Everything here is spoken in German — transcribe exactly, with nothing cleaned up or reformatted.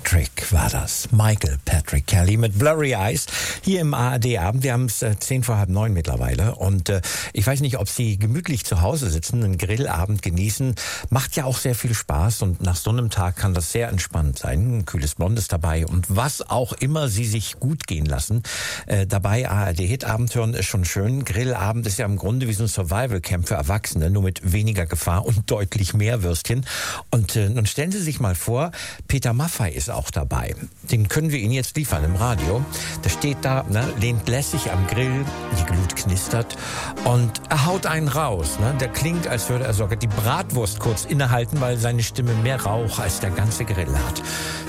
Patrick war das. Michael Patrick Kelly mit Blurry Eyes hier im A R D-Abend. Wir haben es äh, zehn vor halb neun mittlerweile. Und äh, ich weiß nicht, ob Sie gemütlich zu Hause sitzen, einen Grillabend genießen. Macht ja auch sehr viel Spaß. Und nach so einem Tag kann das sehr entspannt sein. Ein kühles Blondes dabei. Und was auch immer Sie sich gut gehen lassen. Äh, dabei A R D-Hit-Abend hören ist schon schön. Grillabend ist ja im Grunde wie so ein Survival-Camp für Erwachsene. Nur mit weniger Gefahr und deutlich mehr Würstchen. Und äh, nun stellen Sie sich mal vor, Peter Maffay ist auch dabei. Den können wir Ihnen jetzt liefern im Radio. Der steht da, ne, lehnt lässig am Grill, die Glut knistert und er haut einen raus. Ne? Der klingt, als würde er sogar die Bratwurst kurz innehalten, weil seine Stimme mehr Rauch als der ganze Grill hat.